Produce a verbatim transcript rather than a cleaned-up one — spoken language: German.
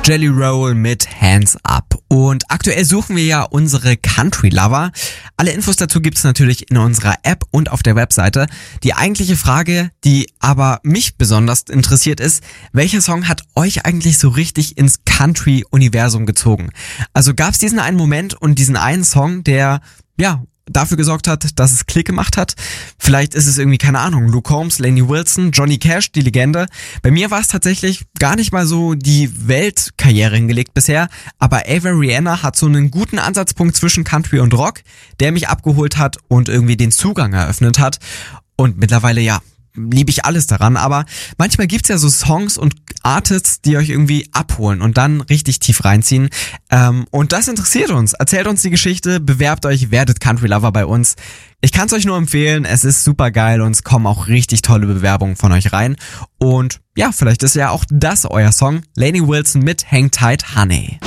Jelly Roll mit Hands Up. Und aktuell suchen wir ja unsere Country Lover. Alle Infos dazu gibt's natürlich in unserer App und auf der Webseite. Die eigentliche Frage, die aber mich besonders interessiert ist, welcher Song hat euch eigentlich so richtig ins Country-Universum gezogen? Also gab's diesen einen Moment und diesen einen Song, der, ja, dafür gesorgt hat, dass es Klick gemacht hat. Vielleicht ist es irgendwie, keine Ahnung, Luke Combs, Lainey Wilson, Johnny Cash, die Legende. Bei mir war es tatsächlich gar nicht mal so die Weltkarriere hingelegt bisher, aber Ava Rihanna hat so einen guten Ansatzpunkt zwischen Country und Rock, der mich abgeholt hat und irgendwie den Zugang eröffnet hat. Und mittlerweile, ja, liebe ich alles daran, aber manchmal gibt's ja so Songs und Artists, die euch irgendwie abholen und dann richtig tief reinziehen. Ähm, und das interessiert uns. Erzählt uns die Geschichte, bewerbt euch, werdet Country Lover bei uns. Ich kann's euch nur empfehlen, es ist super geil und es kommen auch richtig tolle Bewerbungen von euch rein. Und ja, vielleicht ist ja auch das euer Song. Lainey Wilson mit Hang Tight Honey.